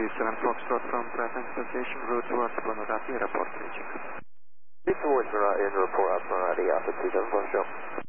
27 Foxtrot from Pratt & Association, route towards Buonorati Airport, reaching. Towards in report up Buonorati, Alpha 27 Foxtrot.